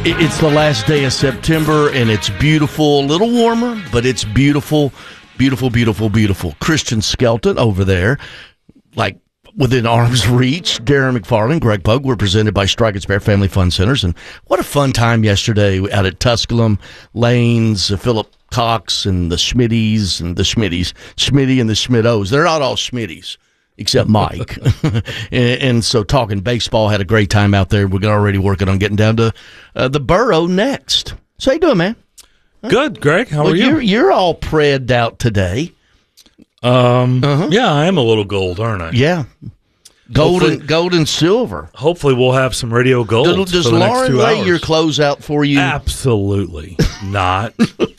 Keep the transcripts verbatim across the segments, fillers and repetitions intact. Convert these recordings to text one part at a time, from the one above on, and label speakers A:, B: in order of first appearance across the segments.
A: It's the last day of September, and it's beautiful. A little warmer, but it's beautiful, beautiful, beautiful, beautiful. Christian Skelton over there, like within arm's reach. Darren McFarland, Greg Pogue. We're presented by Strike and Spare Family Fun Centers. And what a fun time yesterday out at Tusculum, Lanes, uh, Philip Cox, and the Schmitties, and the Schmitties, Schmitty and the Schmittos. They're not all Schmitties, except Mike. and, and so talking baseball, had a great time out there. We're already working on getting down to uh, the Borough next. So how you doing, man? Huh?
B: Good, Greg. How
A: well,
B: are you?
A: You're, you're all predded out today.
B: Um,
A: Uh-huh.
B: Yeah, I am a little gold, aren't I?
A: Yeah. Gold
B: Hopefully-
A: and, gold and silver.
B: Hopefully we'll have some radio gold
A: Does, does
B: for the next
A: Lauren
B: two
A: lay
B: hours.
A: your clothes out for you?
B: Absolutely not.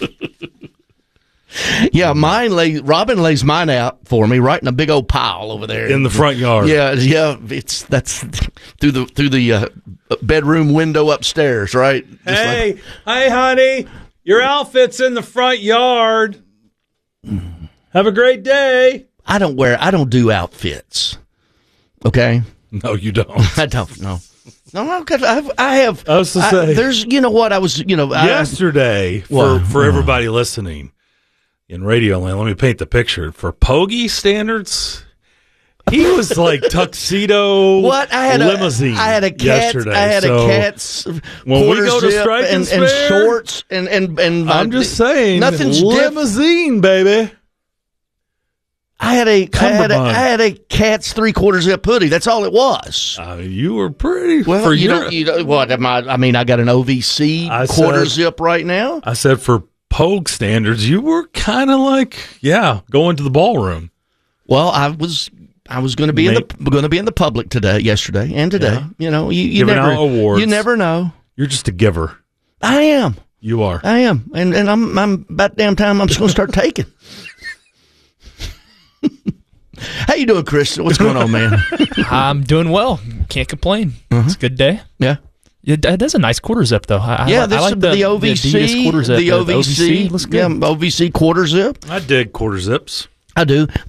A: Yeah, mine lay. Robin lays mine out for me, right in a big old pile over there
B: In the front yard.
A: Yeah, yeah. It's that's through the through the uh, bedroom window upstairs, right? Just
C: Hey,
A: like-
C: hey, honey, your outfit's in the front yard. Have a great day.
A: I don't wear. I don't do outfits. Okay,
B: No, you don't.
A: I don't. No, no, no. 'Cause I have. I have.
B: I was to say-
A: there's. You know what? I was. You know. I,
B: Yesterday, for,
A: What?
B: for everybody listening in radio land, let me paint the picture. For Pogie standards, he was like tuxedo
A: What I had
B: limousine
A: a I had a cat
B: yesterday.
A: I had
B: So
A: a cat's
B: when we
A: quarter
B: go to
A: zip
B: Strike
A: and,
B: and
A: and
B: Spare,
A: shorts and and and
B: I'm
A: uh,
B: just saying,
A: nothing's different.
B: limousine, baby.
A: I had a I had a,
B: Cummerbund.
A: I had a cat's three quarter zip hoodie. That's all it was.
B: Uh, you were pretty
A: Well,
B: for
A: you
B: your.
A: don't, you don't, what am I? I mean, I got an O V C
B: I
A: quarter
B: said-
A: zip right now.
B: I said for Pogue standards, you were kind of like, yeah, going to the ballroom.
A: Well, I was I was going to be in the going to be in the public today, yesterday, and today.
B: Yeah.
A: You know, you, you
B: Giving
A: never
B: out awards.
A: you never know.
B: You're just a giver.
A: I am,
B: You are.
A: I am, and and I'm I'm about damn time I'm just going to start taking. How you doing, Chris? What's going on, man?
D: I'm doing well. Can't complain. It's a good day.
A: Yeah.
D: It, it does a nice quarter zip, though. I,
A: Yeah,
D: I,
A: this
D: I like
A: is
D: the,
A: the, O V C,
D: the Adidas quarter zip.
A: the O V C,
D: looks good.
A: yeah, O V C quarter zip.
B: I dig quarter zips.
A: I do.